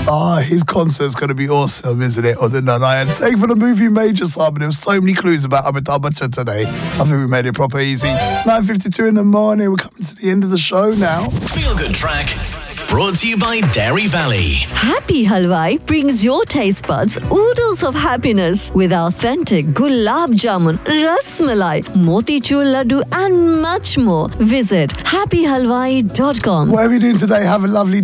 His concert's going to be awesome, isn't it? On the Nanayan. Same for the movie Major, Simon. There was so many clues about Amitabh Bachchan today. I think we made it proper easy. 9:52 in the morning. We're coming to the end of the show now. Feel Good Track. Brought to you by Dairy Valley. Happy Halwai brings your taste buds oodles of happiness with authentic gulab jamun, ras malai, motichur laddu and much more. Visit happyhalwai.com. What are we doing today? Have a lovely